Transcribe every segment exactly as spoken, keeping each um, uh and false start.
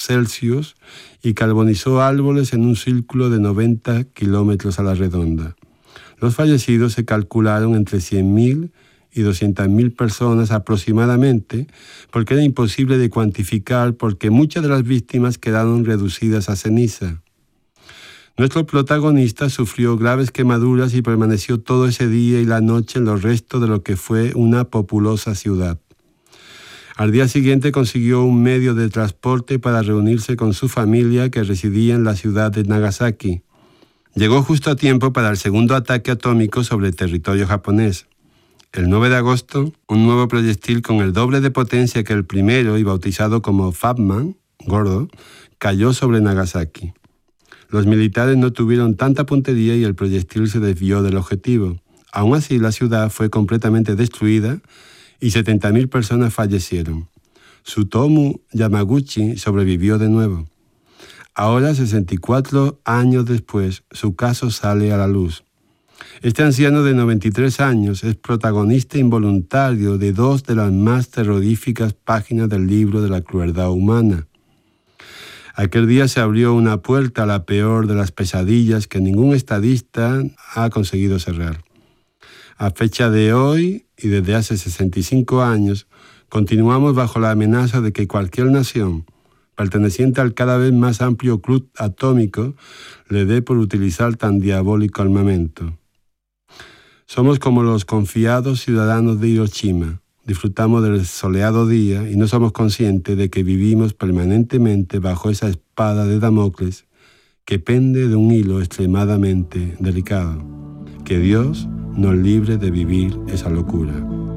Celsius y carbonizó árboles en un círculo de noventa kilómetros a la redonda. Los fallecidos se calcularon entre cien mil y doscientas mil personas aproximadamente, porque era imposible de cuantificar porque muchas de las víctimas quedaron reducidas a ceniza. Nuestro protagonista sufrió graves quemaduras y permaneció todo ese día y la noche en los restos de lo que fue una populosa ciudad. Al día siguiente consiguió un medio de transporte para reunirse con su familia que residía en la ciudad de Nagasaki. Llegó justo a tiempo para el segundo ataque atómico sobre el territorio japonés. El nueve de agosto, un nuevo proyectil con el doble de potencia que el primero y bautizado como Fatman, gordo, cayó sobre Nagasaki. Los militares no tuvieron tanta puntería y el proyectil se desvió del objetivo. Aún así, la ciudad fue completamente destruida y setenta mil personas fallecieron. Tsutomu Yamaguchi sobrevivió de nuevo. Ahora, sesenta y cuatro años después, su caso sale a la luz. Este anciano de noventa y tres años es protagonista involuntario de dos de las más terroríficas páginas del libro de la crueldad humana. Aquel día se abrió una puerta a la peor de las pesadillas que ningún estadista ha conseguido cerrar. A fecha de hoy, y desde hace sesenta y cinco años, continuamos bajo la amenaza de que cualquier nación, perteneciente al cada vez más amplio club atómico, le dé por utilizar tan diabólico armamento. Somos como los confiados ciudadanos de Hiroshima. Disfrutamos del soleado día y no somos conscientes de que vivimos permanentemente bajo esa espada de Damocles que pende de un hilo extremadamente delicado. Que Dios nos libre de vivir esa locura.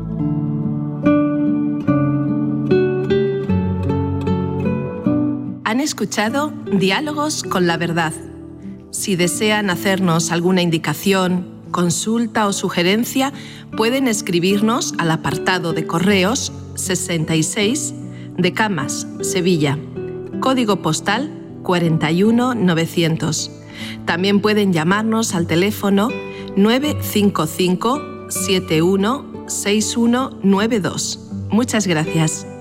Han escuchado Diálogos con la Verdad. Si desean hacernos alguna indicación, consulta o sugerencia, pueden escribirnos al apartado de correos sesenta y seis de Camas, Sevilla, código postal cuarenta y uno mil novecientos. También pueden llamarnos al teléfono nueve cinco cinco, siete uno, seis uno nueve dos. Muchas gracias.